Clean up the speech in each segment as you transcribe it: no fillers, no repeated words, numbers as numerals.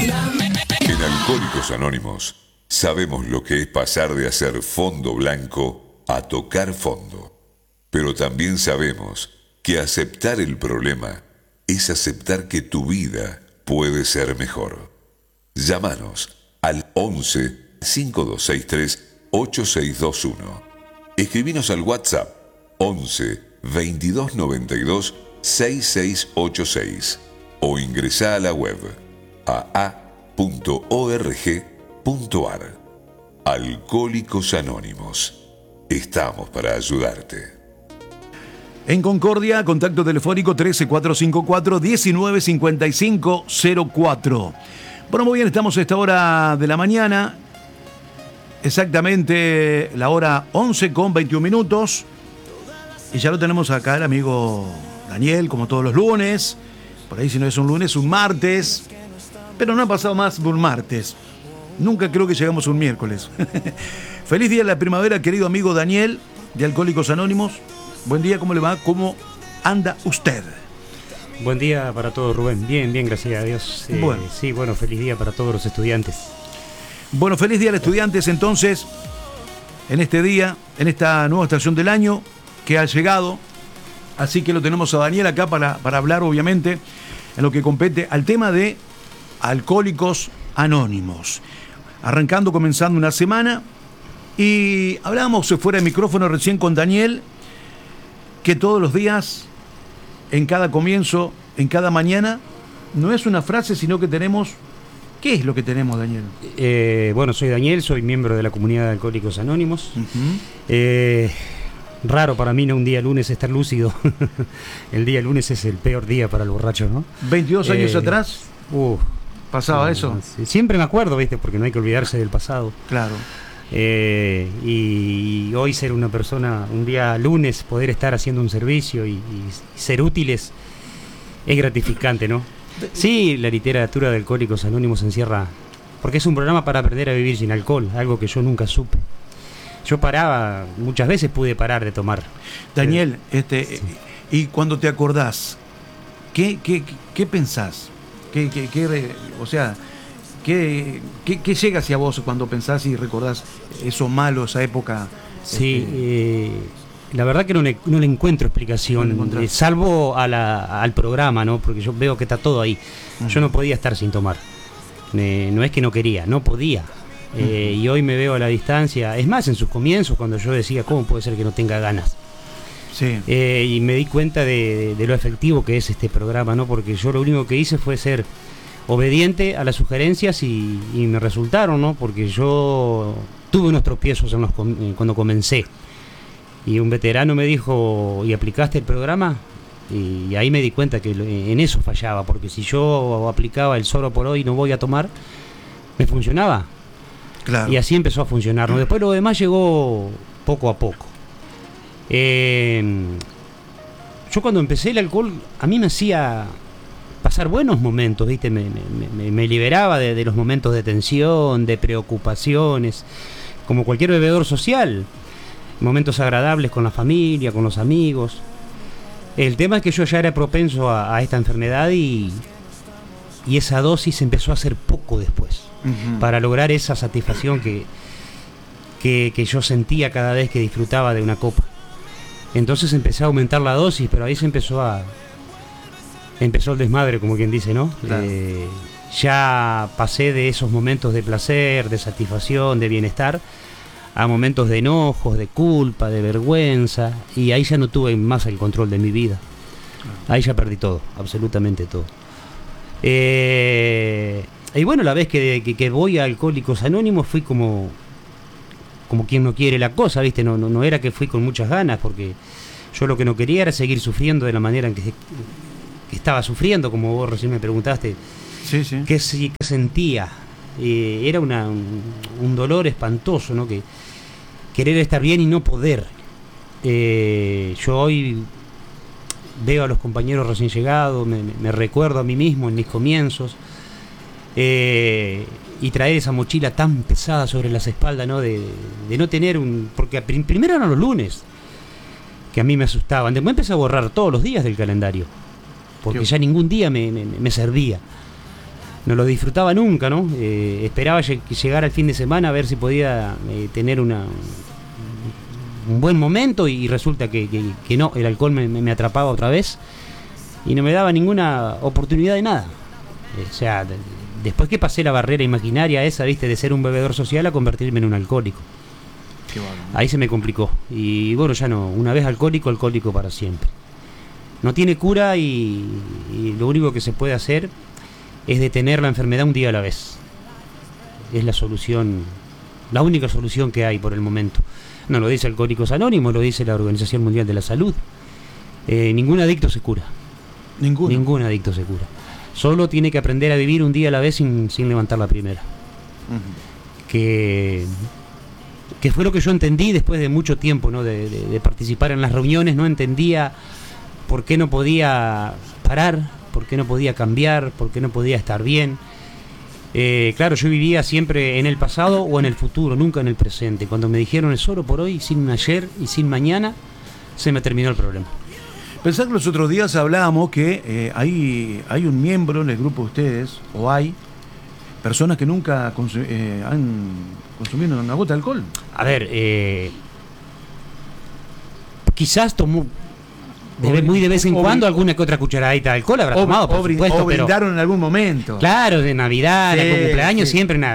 En Alcohólicos Anónimos sabemos lo que es pasar de hacer fondo blanco a tocar fondo. Pero también sabemos que aceptar el problema es aceptar que tu vida puede ser mejor. Llámanos al 11 5263 8621. Escribinos al WhatsApp 11 2292 6686 o ingresá a la web aa.org.ar. Alcohólicos Anónimos. Estamos para ayudarte. En Concordia, contacto telefónico 13454-195504. Bueno, muy bien, estamos a esta hora de la mañana, exactamente la hora 11:21. Y ya lo tenemos acá el amigo Daniel, como todos los lunes. Por ahí si no es un lunes, un martes. Pero no ha pasado más de un martes. Nunca creo que llegamos a un miércoles. Feliz día de la primavera, querido amigo Daniel, de Alcohólicos Anónimos. Buen día, ¿cómo le va? ¿Cómo anda usted? Buen día para todos, Rubén. Bien, gracias a Dios. Bueno. Sí, bueno, feliz día para todos los estudiantes. Bueno, feliz día a los estudiantes, entonces, en este día, en esta nueva estación del año que ha llegado. Así que lo tenemos a Daniel acá para hablar, obviamente, en lo que compete al tema de Alcohólicos Anónimos. Comenzando una semana, y hablábamos fuera de micrófono recién con Daniel, que todos los días, en cada comienzo, en cada mañana, no es una frase, sino que tenemos... ¿Qué es lo que tenemos, Daniel? Bueno, soy Daniel, soy miembro de la comunidad de Alcohólicos Anónimos. Raro para mí, ¿no? Un día lunes estar lúcido. El día lunes es el peor día para el borracho, ¿no? 22 años atrás pasaba eso. Sí, siempre me acuerdo, ¿viste? Porque no hay que olvidarse del pasado. Claro. Y hoy ser una persona, un día lunes, poder estar haciendo un servicio y ser útiles es gratificante, ¿no? Sí, la literatura de Alcohólicos Anónimos encierra, porque es un programa para aprender a vivir sin alcohol, algo que yo nunca supe. Yo paraba, muchas veces pude parar de tomar. Daniel, sí. Y cuando te acordás, ¿qué pensás? ¿Qué llega hacia vos cuando pensás y recordás eso malo, esa época? Sí, la verdad que no le encuentro explicación, salvo al programa, ¿no? Porque yo veo que está todo ahí. Yo no podía estar sin tomar. No es que no quería, no podía. Y hoy me veo a la distancia. Es más, en sus comienzos, cuando yo decía, ¿cómo puede ser que no tenga ganas? Sí. Y me di cuenta de lo efectivo que es este programa, ¿no? Porque yo lo único que hice fue ser obediente a las sugerencias y me resultaron, ¿no? Porque yo tuve unos tropiezos cuando comencé. Y un veterano me dijo, ¿y aplicaste el programa? Y ahí me di cuenta que en eso fallaba, porque si yo aplicaba el solo por hoy no voy a tomar, me funcionaba. Claro. Y así empezó a funcionar, ¿no? Después lo demás llegó poco a poco. Yo cuando empecé el alcohol, a mí me hacía pasar buenos momentos, ¿viste? Me liberaba de los momentos de tensión, de preocupaciones, como cualquier bebedor social. Momentos agradables con la familia, con los amigos. El tema es que yo ya era propenso a esta enfermedad y esa dosis empezó a ser poco después, para lograr esa satisfacción que yo sentía cada vez que disfrutaba de una copa. Entonces empecé a aumentar la dosis, pero ahí empezó el desmadre, como quien dice, ¿no? Claro. Ya pasé de esos momentos de placer, de satisfacción, de bienestar, a momentos de enojos, de culpa, de vergüenza, y ahí ya no tuve más el control de mi vida. Ahí ya perdí todo, absolutamente todo. Y bueno, la vez que voy a Alcohólicos Anónimos fui como quien no quiere la cosa, ¿viste? No era que fui con muchas ganas, porque yo lo que no quería era seguir sufriendo de la manera en que estaba sufriendo, como vos recién me preguntaste. Sí, sí. ¿Qué sentía? Era un dolor espantoso, ¿no? Que querer estar bien y no poder. Yo hoy veo a los compañeros recién llegados, me recuerdo a mí mismo en mis comienzos, y traer esa mochila tan pesada sobre las espaldas, ¿no? De no tener porque primero eran los lunes que a mí me asustaban. Después empecé a borrar todos los días del calendario, porque ya ningún día me servía. no lo disfrutaba nunca, ¿no? Esperaba que llegara el fin de semana a ver si podía tener un buen momento y resulta que no, el alcohol me atrapaba otra vez y no me daba ninguna oportunidad de nada. O sea, después que pasé la barrera imaginaria esa, viste, de ser un bebedor social a convertirme en un alcohólico. Qué bueno. Ahí se me complicó. Y bueno, ya no, una vez alcohólico para siempre. No tiene cura y lo único que se puede hacer es detener la enfermedad un día a la vez. Es la solución, la única solución que hay por el momento. No lo dice Alcohólicos Anónimos, lo dice la Organización Mundial de la Salud. Ningún adicto se cura. Ningún adicto se cura. Solo tiene que aprender a vivir un día a la vez sin levantar la primera. Uh-huh. Que fue lo que yo entendí después de mucho tiempo, ¿no? de participar en las reuniones. No entendía por qué no podía parar, por qué no podía cambiar, por qué no podía estar bien. Claro, yo vivía siempre en el pasado o en el futuro, nunca en el presente. Cuando me dijeron es solo por hoy, sin ayer y sin mañana, se me terminó el problema. Pensá que los otros días hablábamos que hay un miembro en el grupo de ustedes, o hay personas que nunca han consumido una gota de alcohol. A ver, quizás tomó muy de vez en cuando alguna que otra cucharadita de alcohol habrá tomado, por supuesto, o brindaron en algún momento. Claro, de Navidad, de cumpleaños, siempre nada.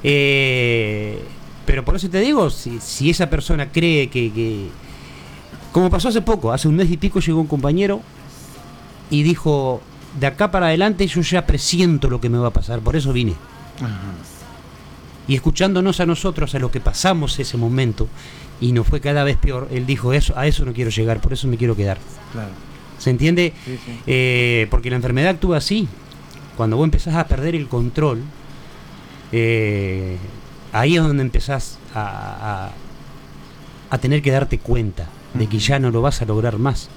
Pero por eso te digo, si esa persona cree que como pasó hace poco, hace un mes y pico llegó un compañero y dijo, de acá para adelante yo ya presiento lo que me va a pasar, por eso vine. Ajá. Y escuchándonos a nosotros, a lo que pasamos ese momento, y nos fue cada vez peor, él dijo, a eso no quiero llegar, por eso me quiero quedar. Claro. ¿Se entiende? Sí, sí. Porque la enfermedad actúa así. Cuando vos empezás a perder el control, ahí es donde empezás a tener que darte cuenta de que ya no lo vas a lograr más.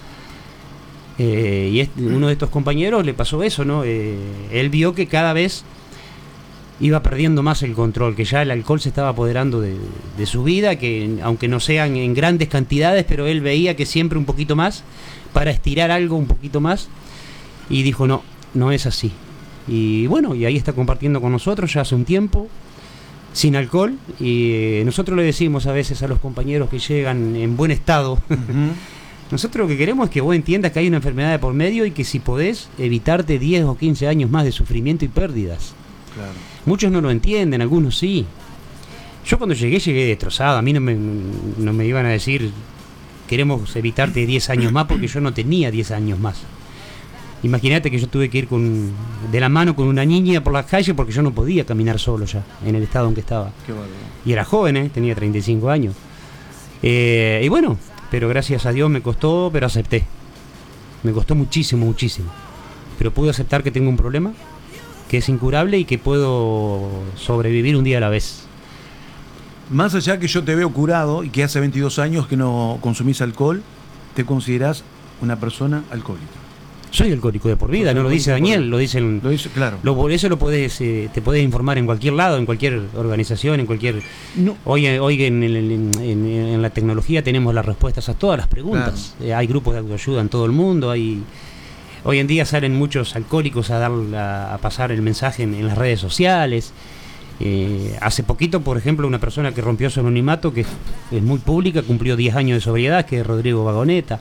Y uno de estos compañeros le pasó eso, ¿no? Él vio que cada vez iba perdiendo más el control, que ya el alcohol se estaba apoderando de su vida, que aunque no sean en grandes cantidades, pero él veía que siempre un poquito más, para estirar algo un poquito más, y dijo, no es así. Y bueno, y ahí está compartiendo con nosotros ya hace un tiempo, sin alcohol, y nosotros le decimos a veces a los compañeros que llegan en buen estado, uh-huh. Nosotros lo que queremos es que vos entiendas que hay una enfermedad de por medio y que si podés evitarte 10 o 15 años más de sufrimiento y pérdidas. Claro. Muchos no lo entienden, algunos sí. Yo cuando llegué destrozado. A mí no me iban a decir queremos evitarte 10 años más, porque yo no tenía 10 años más. Imagínate que yo tuve que ir de la mano con una niña por las calles porque yo no podía caminar solo ya, en el estado en que estaba. Qué bárbaro. Y era joven, tenía 35 años. Y bueno, pero gracias a Dios me costó, pero acepté. Me costó muchísimo, muchísimo. Pero pude aceptar que tengo un problema, que es incurable y que puedo sobrevivir un día a la vez. Más allá que yo te veo curado y que hace 22 años que no consumís alcohol, ¿te considerás una persona alcohólica? Soy alcohólico de por vida, no lo dice Daniel, lo dice, claro. Por eso te puedes informar en cualquier lado, en cualquier organización, en cualquier... No. Hoy en la tecnología tenemos las respuestas a todas las preguntas. Claro. Hay grupos de autoayuda en todo el mundo, hoy en día salen muchos alcohólicos a pasar el mensaje en las redes sociales. Hace poquito, por ejemplo, una persona que rompió su anonimato, que es muy pública, cumplió 10 años de sobriedad, que es Rodrigo Vagoneta.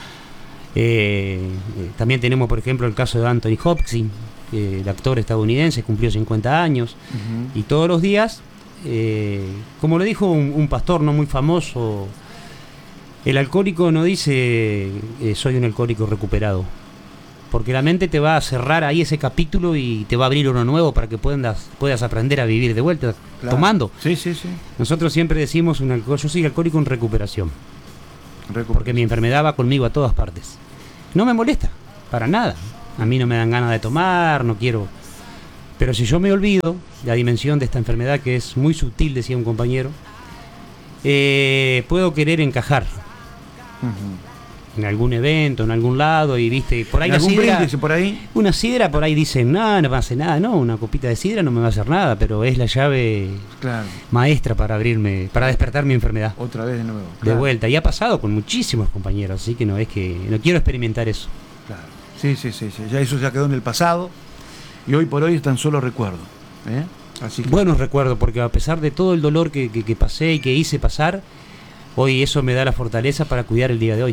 También tenemos, por ejemplo, el caso de Anthony Hopkins, el actor estadounidense, cumplió 50 años. Uh-huh. Y todos los días, como le dijo un pastor no muy famoso, el alcohólico no dice soy un alcohólico recuperado, porque la mente te va a cerrar ahí ese capítulo y te va a abrir uno nuevo para que puedas aprender a vivir de vuelta, claro. Tomando. Sí. Nosotros siempre decimos yo soy alcohólico en recuperación. Porque mi enfermedad va conmigo a todas partes. No me molesta, para nada. A mí no me dan ganas de tomar, no quiero. Pero si yo me olvido la dimensión de esta enfermedad, que es muy sutil, decía un compañero, puedo querer encajar. Uh-huh. En algún evento, en algún lado, y viste, por ahí la sidra, por ahí. Una sidra por ahí dicen, no me hace nada, no, una copita de sidra no me va a hacer nada, pero es la llave maestra para abrirme, para despertar mi enfermedad. Otra vez de nuevo. De vuelta. Y ha pasado con muchísimos compañeros, así que no quiero experimentar eso. Claro. Sí. Ya eso ya quedó en el pasado. Y hoy por hoy es tan solo recuerdo. Así que... Buenos recuerdos, porque a pesar de todo el dolor que pasé y que hice pasar, hoy eso me da la fortaleza para cuidar el día de hoy.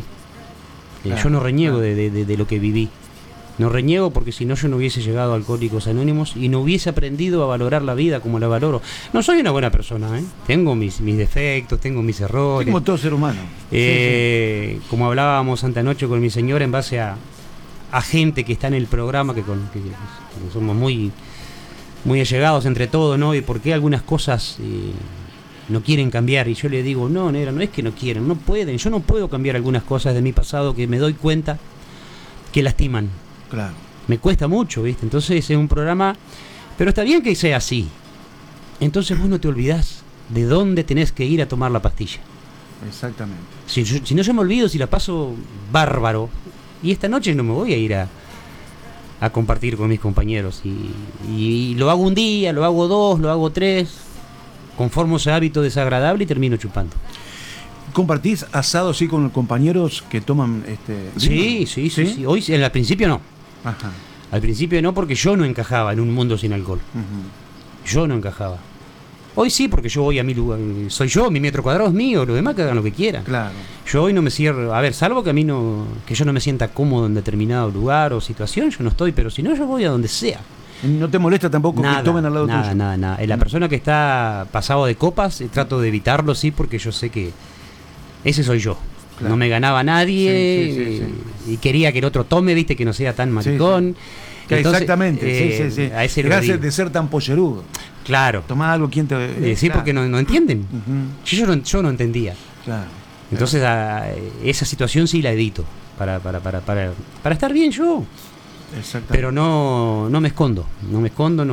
Yo no reniego de lo que viví. No reniego porque si no yo no hubiese llegado a Alcohólicos Anónimos y no hubiese aprendido a valorar la vida como la valoro. No soy una buena persona, tengo mis defectos, tengo mis errores. Como todo ser humano. Como hablábamos antenoche con mi señora en base a gente que está en el programa, que somos muy allegados entre todos, ¿no? Y por qué algunas cosas no quieren cambiar. Y yo le digo, no, negra, no es que no quieren, no pueden. Yo no puedo cambiar algunas cosas de mi pasado que me doy cuenta que lastiman. Claro. Me cuesta mucho, ¿viste? Entonces es un programa, pero está bien que sea así. Entonces vos no te olvidás de dónde tenés que ir a tomar la pastilla. Exactamente. Si no yo me olvido, si la paso bárbaro. Y esta noche no me voy a ir a compartir con mis compañeros. Y lo hago un día, lo hago 2, lo hago 3. Conformo ese hábito desagradable y termino chupando. ¿Compartís asado así con compañeros que toman Sí. Hoy, al principio no. Ajá. Al principio no, porque yo no encajaba en un mundo sin alcohol. Uh-huh. Yo no encajaba. Hoy sí, porque yo voy a mi lugar, soy yo, mi metro cuadrado es mío, los demás que hagan lo que quieran. Claro. Yo hoy no me cierro, a ver, salvo que que yo no me sienta cómodo en determinado lugar o situación, yo no estoy, pero si no, yo voy a donde sea. ¿No te molesta tampoco que tomen al lado tuyo? Nada. La persona que está pasado de copas, trato de evitarlo, sí, porque yo sé que ese soy yo. Claro. No me ganaba nadie y quería que el otro tome, viste, que no sea tan maricón. Sí. Entonces, exactamente, sí. A ese gracias de ser tan pollerudo. Claro. Tomás algo, ¿quién te...? Sí, claro. Porque no entienden. Uh-huh. Yo no entendía. Claro. Entonces esa situación sí la evito para estar bien yo. Exactamente. Pero no me escondo. No.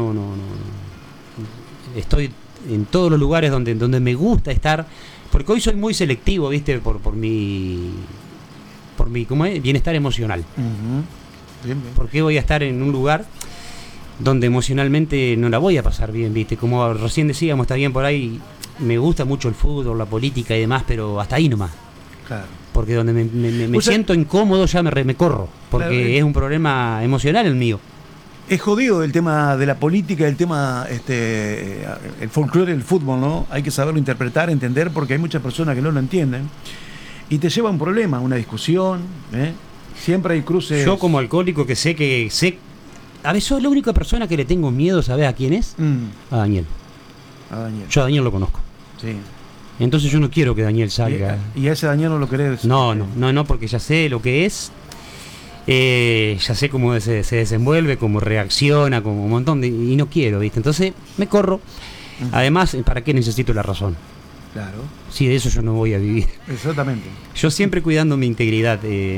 Estoy en todos los lugares donde me gusta estar. Porque hoy soy muy selectivo, ¿viste? Por mi ¿cómo es? Bienestar emocional. Uh-huh. Bien. ¿Por qué voy a estar en un lugar donde emocionalmente no la voy a pasar bien, ¿viste? Como recién decíamos, está bien por ahí, me gusta mucho el fútbol, la política y demás, pero hasta ahí nomás. Claro. Porque donde me siento incómodo ya me corro, porque claro, es un problema emocional el mío. Es jodido el tema de la política, el tema, el folclore del fútbol, ¿no? Hay que saberlo interpretar, entender, porque hay muchas personas que no lo entienden. Y te lleva a un problema, una discusión, Siempre hay cruces. Yo como alcohólico que sé, a veces soy la única persona que le tengo miedo, ¿sabes a quién es? A Daniel. Yo a Daniel lo conozco. Sí. Entonces yo no quiero que Daniel salga. ¿Y a ese Daniel no lo querés? No, porque ya sé lo que es. Ya sé cómo se desenvuelve, cómo reacciona, como un montón y no quiero, ¿viste? Entonces me corro. Uh-huh. Además, ¿para qué necesito la razón? Claro. Sí, de eso yo no voy a vivir. Exactamente. Yo siempre cuidando mi integridad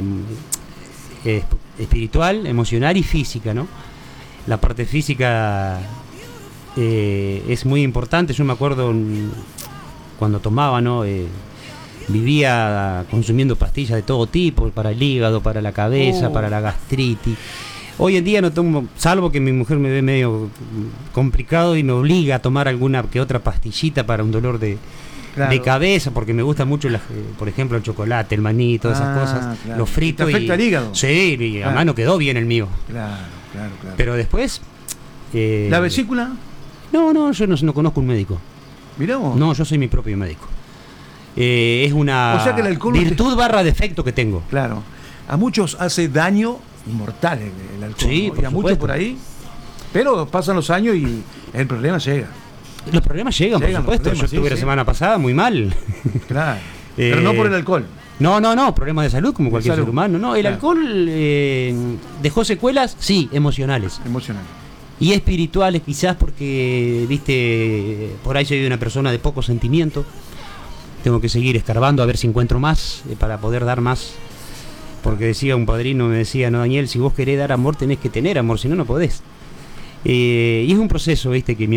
espiritual, emocional y física, ¿no? La parte física es muy importante. Yo me acuerdo cuando tomaba, ¿no? Vivía consumiendo pastillas de todo tipo, para el hígado, para la cabeza, para la gastritis. Hoy en día no tomo, salvo que mi mujer me ve medio complicado y me obliga a tomar alguna que otra pastillita para un dolor de cabeza, porque me gusta mucho, por ejemplo, el chocolate, el maní, todas esas cosas, claro. Los fritos. ¿Te afecta el hígado? Sí, y además no quedó bien el mío. Claro. Pero después... ¿La vesícula? No, yo no conozco un médico. Mirá vos. No, yo soy mi propio médico. Es una o sea que el alcohol virtud barra defecto que tengo. Claro. A muchos hace daño mortal el alcohol. Sí, ¿no? Y a muchos por ahí. Pero pasan los años y el problema llega. Los problemas llegan por supuesto. Yo estuve la semana pasada muy mal. Claro. Pero no por el alcohol. No, problemas de salud como cualquier ser humano. No, el alcohol dejó secuelas, sí, emocionales. Y espirituales quizás porque, viste, por ahí soy una persona de poco sentimiento. Tengo que seguir escarbando a ver si encuentro más para poder dar más. Porque decía un padrino, me decía, no, Daniel, si vos querés dar amor tenés que tener amor, si no, no podés. Y es un proceso, viste, que